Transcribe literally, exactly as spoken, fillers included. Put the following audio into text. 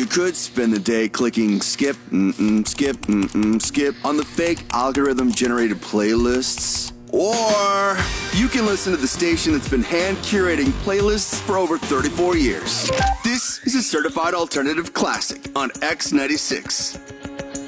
could spend the day clicking skip, mm-mm, skip, mm-mm, skip on the fake algorithm-generated playlists. Or you can listen to the station that's been hand-curating playlists for over thirty-four years. This is a certified alternative classic on X ninety-six.